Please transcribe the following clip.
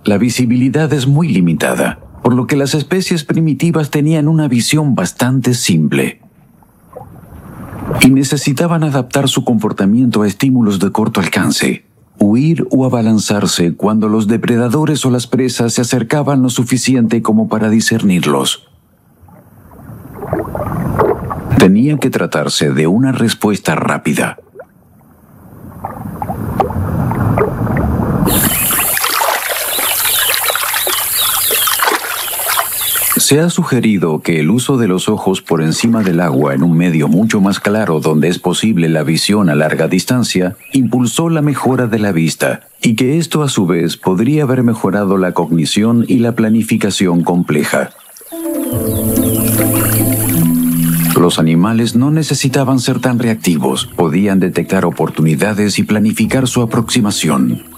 la visibilidad es muy limitada, por lo que las especies primitivas tenían una visión bastante simple y necesitaban adaptar su comportamiento a estímulos de corto alcance, huir o abalanzarse cuando los depredadores o las presas se acercaban lo suficiente como para discernirlos. Tenía que tratarse de una respuesta rápida. Se ha sugerido que el uso de los ojos por encima del agua en un medio mucho más claro donde es posible la visión a larga distancia impulsó la mejora de la vista y que esto a su vez podría haber mejorado la cognición y la planificación compleja. Los animales no necesitaban ser tan reactivos, podían detectar oportunidades y planificar su aproximación.